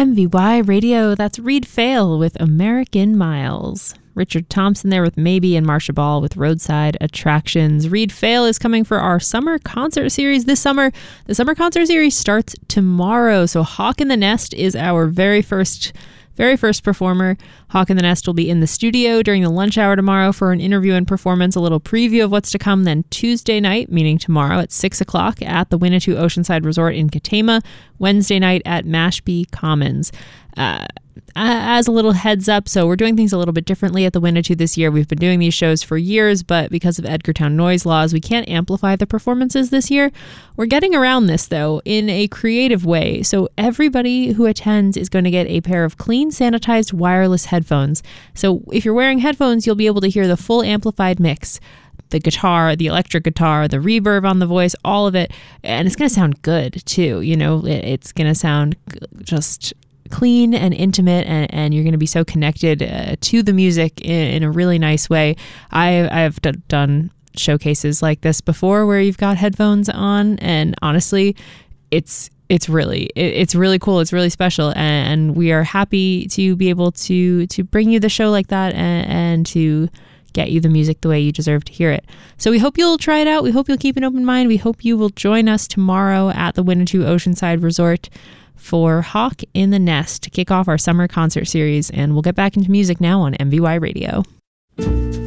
MVY Radio, that's Reed Fail with American Miles. Richard Thompson there with Maybe, and Marsha Ball with Roadside Attractions. Reed Fail is coming for our summer concert series this summer. The summer concert series starts tomorrow. So Hawk in the Nest is our very first performer. Hawk in the Nest will be in the studio during the lunch hour tomorrow for an interview and performance, a little preview of what's to come. Then Tuesday night, meaning tomorrow at 6 o'clock at the Winnetou Oceanside Resort in Katama. Wednesday night at Mashpee Commons. As a little heads up, so we're doing things a little bit differently at the Winnetou this year. We've been doing these shows for years, but because of Edgartown noise laws, we can't amplify the performances this year. We're getting around this, though, in a creative way. So everybody who attends is going to get a pair of clean, sanitized wireless headphones. So if you're wearing headphones, you'll be able to hear the full amplified mix. The guitar, the electric guitar, the reverb on the voice, all of it. And it's going to sound good, too. You know, it's going to sound just clean and intimate, and you're going to be so connected to the music in a really nice way. I've done showcases like this before where you've got headphones on, and honestly, it's really cool. It's really special, and we are happy to be able to bring you the show like that and to get you the music the way you deserve to hear it. So we hope you'll try it out. We hope you'll keep an open mind. We hope you will join us tomorrow at the Winnetou Oceanside Resort for Hawk in the Nest to kick off our summer concert series. And we'll get back into music now on MVY Radio.